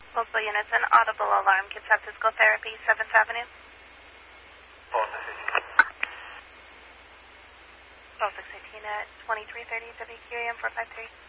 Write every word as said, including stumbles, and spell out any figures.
Multiple units, an audible alarm. Kids have physical therapy, seventh Avenue. twelve six eighteen at twenty-three thirty W Q A M four five three.